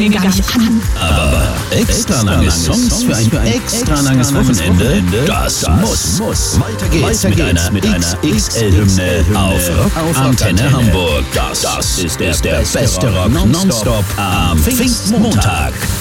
gar nicht an. Aber extra lange Songs für ein extra langes Wochenende, das muss. Weiter geht's mit einer XXL-Hymne auf Antenne Hamburg. Das ist der beste Rock nonstop am Pfingstmontag.